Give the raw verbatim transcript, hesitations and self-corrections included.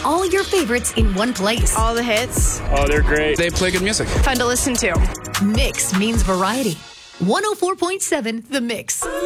all your favorites in one place. All the hits. Oh, they're great. They play good music. Fun to listen to. Mix means variety. one oh four point seven The Mix.